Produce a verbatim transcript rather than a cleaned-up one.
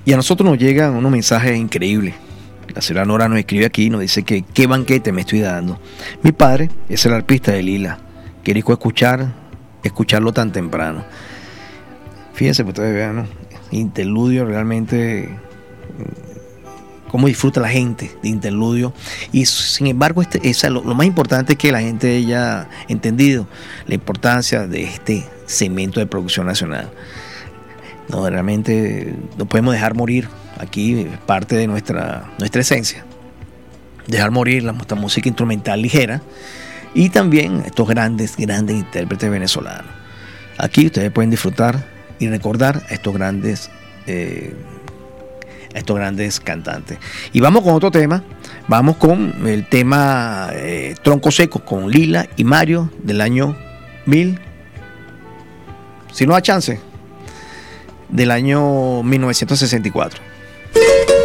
Y a nosotros nos llegan unos mensajes increíbles. La señora Nora nos escribe aquí y nos dice que qué banquete me estoy dando. Mi padre es el arpista de Lila. Qué rico escuchar, escucharlo tan temprano. Fíjense, pues ustedes vean, ¿no? Interludio realmente, cómo disfruta la gente de interludio. Y sin embargo, este, esa, lo, lo más importante es que la gente haya entendido la importancia de este segmento de producción nacional. No, realmente no podemos dejar morir. Aquí es parte de nuestra, nuestra esencia. Dejar morir la, la música instrumental ligera y también estos grandes, grandes intérpretes venezolanos. Aquí ustedes pueden disfrutar y recordar a estos grandes, eh, a estos grandes cantantes. Y vamos con otro tema. Vamos con el tema eh, Tronco Seco con Lila y Mario del año mil. Si no da chance. Del año mil novecientos sesenta y cuatro.